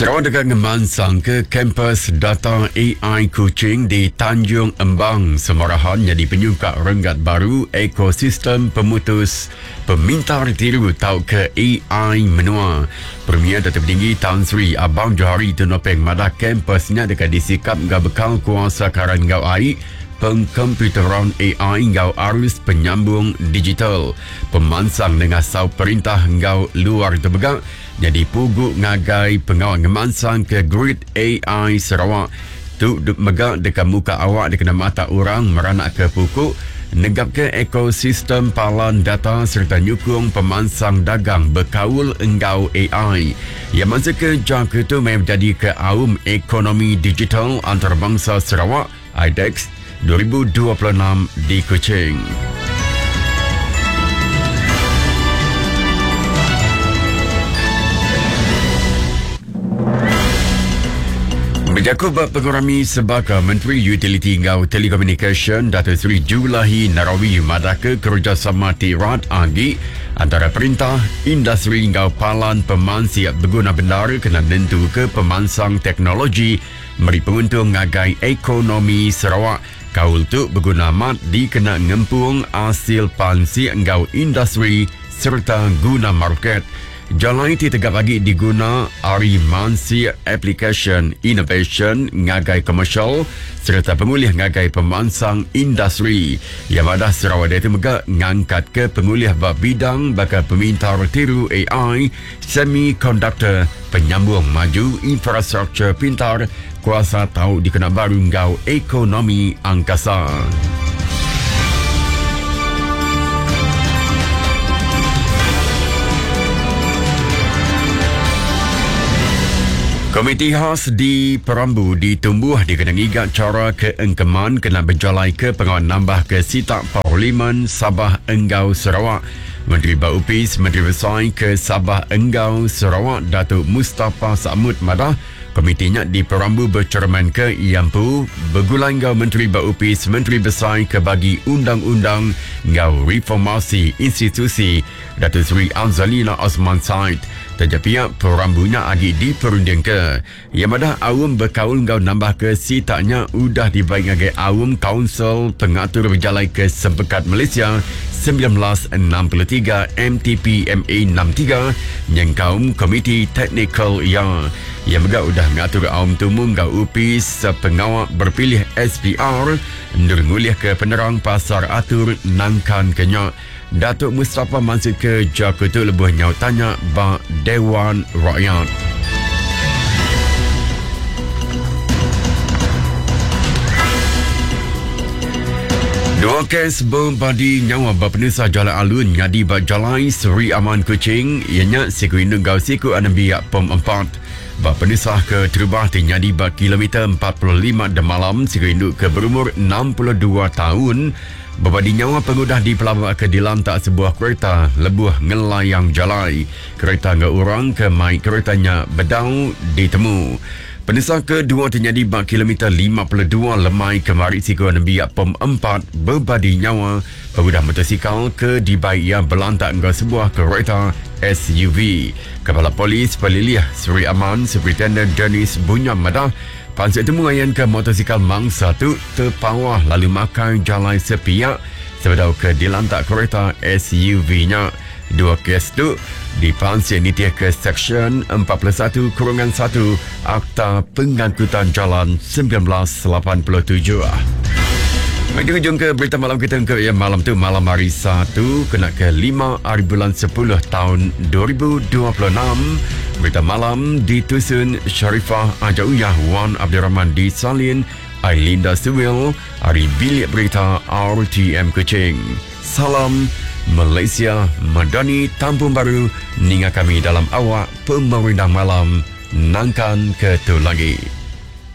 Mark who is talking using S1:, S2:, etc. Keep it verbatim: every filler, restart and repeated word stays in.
S1: Sarawak dekat ngemansang ke kampus data A I Kuching di Tanjung Embang, Semarahan jadi penyuka renggat baru ekosistem pemutus pemintar tiru tau ke A I menua. Premier Datuk Tinggi Tan Sri Abang Johari Tunopeng madah kampusnya dekat disikap ngau bekal kuasa karan ngau air pengkomputeran A I ngau arus penyambung digital. Pemansang dengan sau perintah ngau luar terbegak jadi pugu ngagai pengawal ngemansang ke Grid A I Sarawak tu megak dekat muka awak dekat mata orang meranak ke pukuk negap ke ekosistem palan data serta nyukung pemansang dagang berkaul engau A I. Yang masa ke jangka itu menjadi ke aum ekonomi digital antarabangsa Sarawak I D E X dua ribu dua puluh enam di Kuching. Berjakub pengurami sebaka Menteri Utility ngau Telekomunikasi Datuk Seri Julahi Narawi madah ke kerjasama tirat agi antara perintah industri ngau palan peman siap berguna benar kena nentu ke pemansang teknologi meri penguntung ngagai ekonomi Sarawak. Kaul tu berguna mat di kena ngempung hasil pansi ngau industri serta guna market. Jalan itu tegak lagi diguna Ari Mansi Application Innovation ngagai komersial serta pengulih ngagai pemansang industri. Yang madah Sarawak itu megak ngangkat ke pengulih bab bidang bakal pemintar tiru A I, semiconductor, penyambung maju, infrastruktur pintar, kuasa tahu dikena baru ngau ekonomi angkasa. Komiti khas di Perambu ditumbuh dikena ngigat cara keengkeman kena berjalai ke pengawal nambah ke sitak Parlimen Sabah Enggau Sarawak. Menteri Baupis Menteri Besar ke Sabah Enggau Sarawak Datuk Mustafa Samud madah komitinya di Perambu bercerman ke Iampu bergulang ngau Menteri Baupis Menteri Besar ke bagi undang-undang ngau reformasi institusi Datuk Seri Azalina Osman Said. Tajak pihak Perambunya agi diperunding ke. Yang madah awam berkaul ngau nambah ke sitaknya udah dibaik ngagai awam Kaunsil Pengatur Berjalai ke Sempekat Malaysia seribu sembilan ratus enam puluh tiga M T P M A enam tiga yang kaum Komiti Teknikal yang yang megak udah mengatur awam tumu ngau upis pengawal berpilih S P R nurngulih ke penerang pasar atur nangkan kenyak. Datuk Mustafa Mansud ke Jakarta lebuh nyau tanya ba Dewan Rakyat. Dua kes bom badi nyawa berpenusa jalan alun ngadi ba Jalai Seri Aman Kuching ianya siku indung gau siku anam biak pom empat. Berpenusa ke terubah terjadi ba kilometer empat puluh lima de malam siku induk ke berumur enam puluh dua tahun. Berbadi nyawa pengudah di pelabak ke dilantak sebuah kereta lebuh ngelayang jalai. Kereta ngau orang ke mai keretanya bedau ditemu. Penusa kedua terjadi bak kilometer lima puluh dua lemai kemari siku biak pom empat berbadi nyawa. Pengudah motosikal ke dibaik yang berlantak ngau sebuah kereta S U V. Kepala Polis Peliliah Seri Aman Superintendent Dennis Bunyam madah pansel temu ayan ke motosikal mangsa tu terpawah lalu makan jalan sepiak sebedau ke dilantak kereta S U V-nya. Dua kes tu dipansel nitiah ke Seksyen empat puluh satu kurungan satu Akta Pengangkutan Jalan seribu sembilan ratus lapan puluh tujuh. Di hujung ke berita malam kita ke yang malam tu malam hari satu kena ke lima hari bulan sepuluh tahun dua ribu dua puluh enam. Berita malam ditusun Sharifah Ajauyah Wan Abdul Rahman di Salin Ailinda Suwil hari bilik berita R T M Kuching. Salam Malaysia Madani Tampung Baru ninga kami dalam awak pemerintah malam nangkan ke tu lagi.